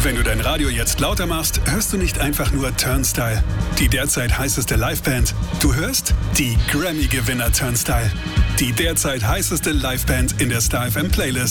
Wenn du dein Radio jetzt lauter machst, hörst du nicht einfach nur Turnstile, die derzeit heißeste Liveband. Du hörst die Grammy-Gewinner Turnstile, die derzeit heißeste Liveband in der Star FM Playlist.